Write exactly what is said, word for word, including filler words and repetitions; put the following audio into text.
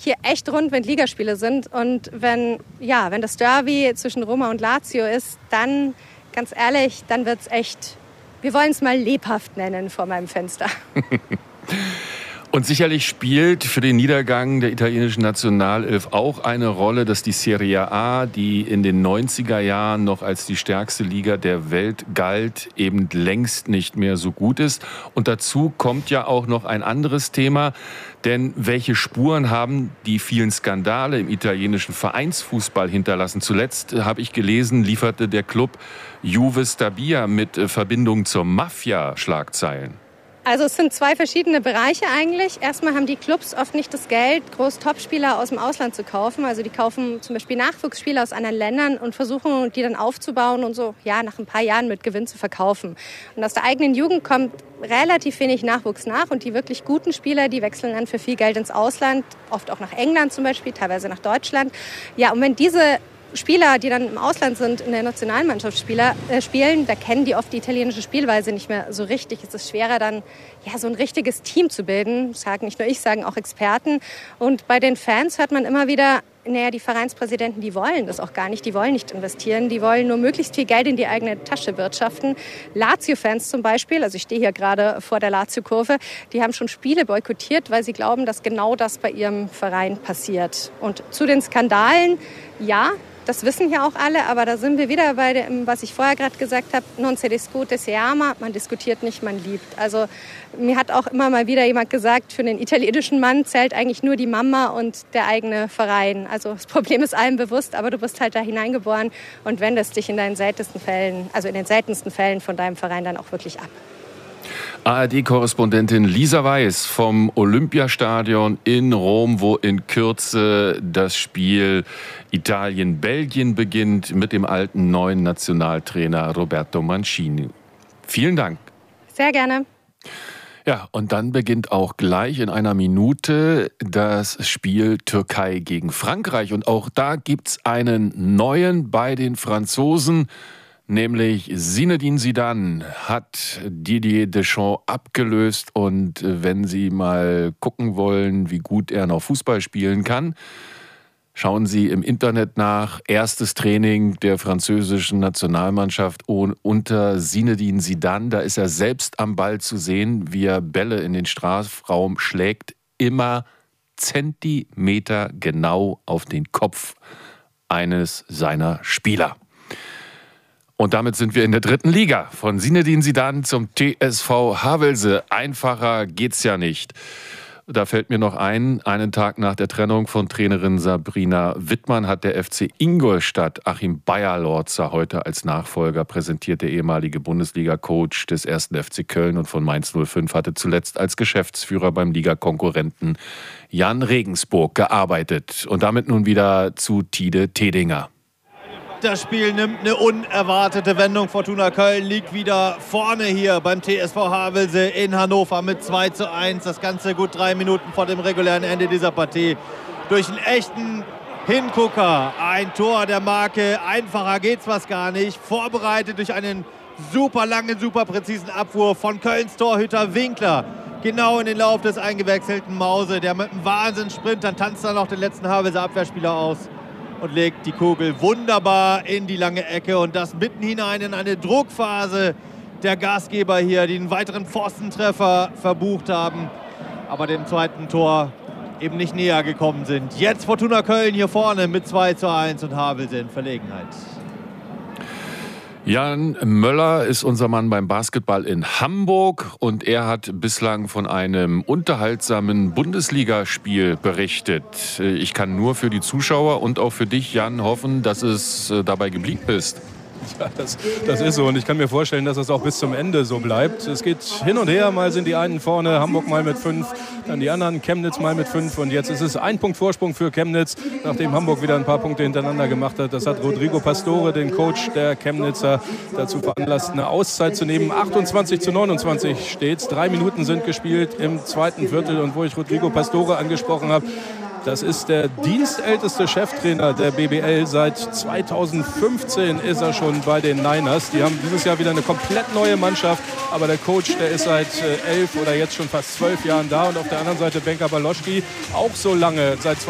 hier echt rund, wenn Ligaspiele sind. Und wenn, ja, wenn das Derby zwischen Roma und Lazio ist, dann, ganz ehrlich, dann wird es echt, wir wollen es mal lebhaft nennen vor meinem Fenster. Und sicherlich spielt für den Niedergang der italienischen Nationalelf auch eine Rolle, dass die Serie A, die in den neunziger Jahren noch als die stärkste Liga der Welt galt, eben längst nicht mehr so gut ist. Und dazu kommt ja auch noch ein anderes Thema. Denn welche Spuren haben die vielen Skandale im italienischen Vereinsfußball hinterlassen? Zuletzt, habe ich gelesen, lieferte der Club Juve Stabia mit Verbindung zur Mafia Schlagzeilen. Also es sind zwei verschiedene Bereiche eigentlich. Erstmal haben die Clubs oft nicht das Geld, groß Topspieler aus dem Ausland zu kaufen. Also die kaufen zum Beispiel Nachwuchsspieler aus anderen Ländern und versuchen, die dann aufzubauen und so ja nach ein paar Jahren mit Gewinn zu verkaufen. Und aus der eigenen Jugend kommt relativ wenig Nachwuchs nach und die wirklich guten Spieler, die wechseln dann für viel Geld ins Ausland, oft auch nach England zum Beispiel, teilweise nach Deutschland. Ja, und wenn diese Spieler, die dann im Ausland sind, in der Nationalmannschaft Spieler, äh, spielen, da kennen die oft die italienische Spielweise nicht mehr so richtig. Es ist schwerer dann, ja, so ein richtiges Team zu bilden. Das sagen nicht nur ich, sagen auch Experten. Und bei den Fans hört man immer wieder, naja, die Vereinspräsidenten, die wollen das auch gar nicht. Die wollen nicht investieren. Die wollen nur möglichst viel Geld in die eigene Tasche wirtschaften. Lazio-Fans zum Beispiel, also ich stehe hier gerade vor der Lazio-Kurve, die haben schon Spiele boykottiert, weil sie glauben, dass genau das bei ihrem Verein passiert. Und zu den Skandalen, ja, das wissen hier auch alle, aber da sind wir wieder bei dem, was ich vorher gerade gesagt habe, non si discute, si ama, man diskutiert nicht, man liebt. Also mir hat auch immer mal wieder jemand gesagt, für den italienischen Mann zählt eigentlich nur die Mama und der eigene Verein. Also das Problem ist allen bewusst, aber du bist halt da hineingeboren und wendest dich in deinen seltensten Fällen, also in den seltensten Fällen von deinem Verein dann auch wirklich ab. A R D-Korrespondentin Lisa Weiß vom Olympiastadion in Rom, wo in Kürze das Spiel Italien-Belgien beginnt mit dem alten neuen Nationaltrainer Roberto Mancini. Vielen Dank. Sehr gerne. Ja, und dann beginnt auch gleich in einer Minute das Spiel Türkei gegen Frankreich. Und auch da gibt's einen neuen bei den Franzosen. Nämlich Zinedine Zidane hat Didier Deschamps abgelöst und wenn Sie mal gucken wollen, wie gut er noch Fußball spielen kann, schauen Sie im Internet nach. Erstes Training der französischen Nationalmannschaft unter Zinedine Zidane. Da ist er selbst am Ball zu sehen, wie er Bälle in den Strafraum schlägt, immer Zentimeter genau auf den Kopf eines seiner Spieler. Und damit sind wir in der dritten Liga. Von Zinedine Zidane zum T S V Havelse. Einfacher geht's ja nicht. Da fällt mir noch ein, einen Tag nach der Trennung von Trainerin Sabrina Wittmann hat der F C Ingolstadt Achim Beyer-Lorzer heute als Nachfolger präsentiert. Der ehemalige Bundesliga-Coach des ersten F C Köln und von Mainz null fünf hatte zuletzt als Geschäftsführer beim Ligakonkurrenten Jan Regensburg gearbeitet. Und damit nun wieder zu Tide Tedinger. Das Spiel nimmt eine unerwartete Wendung. Fortuna Köln liegt wieder vorne hier beim T S V Havelse in Hannover mit zwei zu eins. Das Ganze gut drei Minuten vor dem regulären Ende dieser Partie. Durch einen echten Hingucker. Ein Tor der Marke. Einfacher geht's was gar nicht. Vorbereitet durch einen super langen, super präzisen Abwurf von Kölns Torhüter Winkler. Genau in den Lauf des eingewechselten Mause. Der mit einem Wahnsinnssprint, dann tanzt er noch den letzten Havelser Abwehrspieler aus. Und legt die Kugel wunderbar in die lange Ecke und das mitten hinein in eine Druckphase der Gastgeber hier, die einen weiteren Pfostentreffer verbucht haben, aber dem zweiten Tor eben nicht näher gekommen sind. Jetzt Fortuna Köln hier vorne mit zwei zu eins und Havelse in Verlegenheit. Jan Möller ist unser Mann beim Basketball in Hamburg und er hat bislang von einem unterhaltsamen Bundesligaspiel berichtet. Ich kann nur für die Zuschauer und auch für dich, Jan, hoffen, dass es dabei geblieben ist. Ja, das, das ist so und ich kann mir vorstellen, dass es auch bis zum Ende so bleibt. Es geht hin und her, mal sind die einen vorne, Hamburg mal mit fünf, dann die anderen, Chemnitz mal mit fünf und jetzt ist es ein Punkt Vorsprung für Chemnitz, nachdem Hamburg wieder ein paar Punkte hintereinander gemacht hat. Das hat Rodrigo Pastore, den Coach der Chemnitzer, dazu veranlasst, eine Auszeit zu nehmen. achtundzwanzig zu neunundzwanzig steht's, drei Minuten sind gespielt im zweiten Viertel und wo ich Rodrigo Pastore angesprochen habe, das ist der dienstälteste Cheftrainer der B B L. Seit zweitausendfünfzehn ist er schon bei den Niners. Die haben dieses Jahr wieder eine komplett neue Mannschaft. Aber der Coach, der ist seit elf oder jetzt schon fast zwölf Jahren da. Und auf der anderen Seite Benka Baloschki, auch so lange, seit